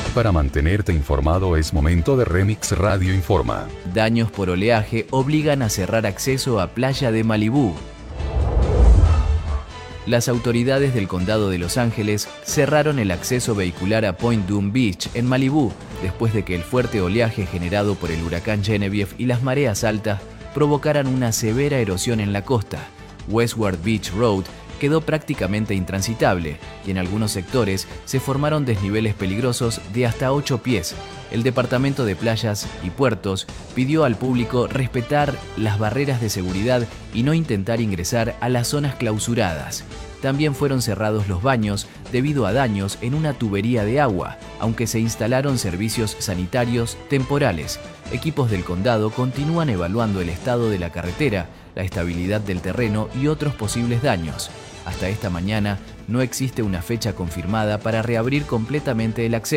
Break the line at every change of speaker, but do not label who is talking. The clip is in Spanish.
Para mantenerte informado es momento de Remix Radio Informa.
Daños por oleaje obligan a cerrar acceso a playa de Malibú. Las autoridades del condado de Los Ángeles cerraron el acceso vehicular a Point Dume Beach en Malibú después de que el fuerte oleaje generado por el huracán Genevieve y las mareas altas provocaran una severa erosión en la costa. Westward Beach Road quedó prácticamente intransitable y en algunos sectores se formaron desniveles peligrosos de hasta 8 pies. El Departamento de Playas y Puertos pidió al público respetar las barreras de seguridad y no intentar ingresar a las zonas clausuradas. También fueron cerrados los baños debido a daños en una tubería de agua, aunque se instalaron servicios sanitarios temporales. Equipos del condado continúan evaluando el estado de la carretera, la estabilidad del terreno y otros posibles daños. Hasta esta mañana no existe una fecha confirmada para reabrir completamente el acceso.